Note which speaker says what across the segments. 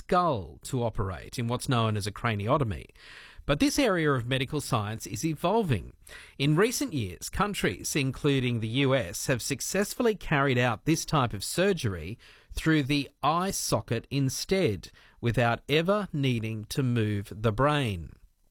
Speaker 1: skull to operate in what's known as a craniotomy. But this area of medical science is evolving. In recent years, countries, including the US, have successfully carried out this type of surgery through the eye socket instead, without ever needing to move the brain.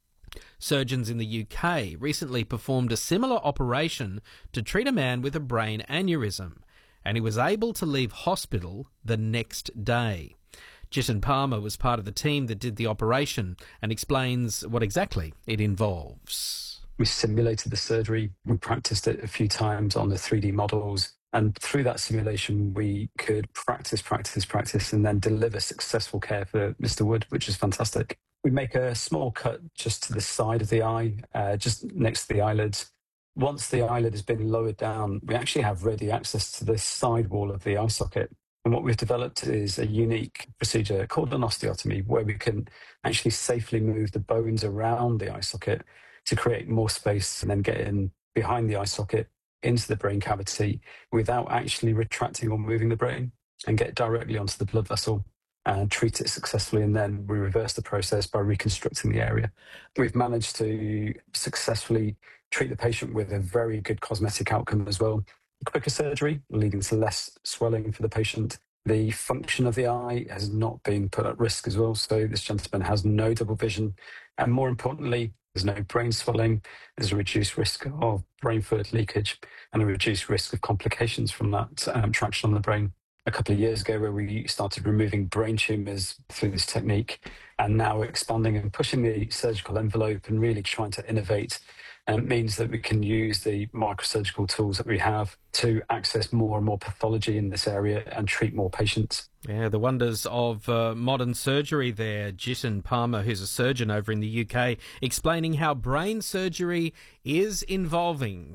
Speaker 1: Surgeons in the UK recently performed a similar operation to treat a man with a brain aneurysm, and he was able to leave hospital the next day. Jitin Parmar was part of the team that did the operation and explains what exactly it involves.
Speaker 2: We simulated the surgery. We practiced it a few times on the 3D models. And through that simulation, we could practice, and then deliver successful care for Mr. Wood, which is fantastic. We make a small cut just to the side of the eye, just next to the eyelids. Once the eyelid has been lowered down, we actually have ready access to the side wall of the eye socket. And what we've developed is a unique procedure called an osteotomy, where we can actually safely move the bones around the eye socket to create more space and then get in behind the eye socket into the brain cavity without actually retracting or moving the brain, and get directly onto the blood vessel and treat it successfully. And then we reverse the process by reconstructing the area. We've managed to successfully treat the patient with a very good cosmetic outcome as well. Quicker surgery, leading to less swelling for the patient. The function of the eye has not been put at risk as well. So this gentleman has no double vision. And more importantly, there's no brain swelling. There's a reduced risk of brain fluid leakage and a reduced risk of complications from that traction on the brain. A couple of years ago, where we started removing brain tumours through this technique, and now expanding and pushing the surgical envelope and really trying to innovate, means that we can use the microsurgical tools that we have to access more and more pathology in this area and treat more patients.
Speaker 1: Yeah, the wonders of modern surgery there. Jitin Parmar, who's a surgeon over in the UK, explaining how brain surgery is evolving.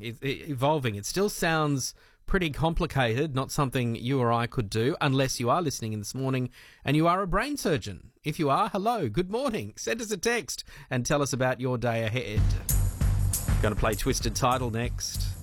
Speaker 1: It still sounds pretty complicated, not something you or I could do, unless you are listening in this morning and you are a brain surgeon. If you are, hello, good morning. Send us a text and tell us about your day ahead. Going to play Twisted Title next.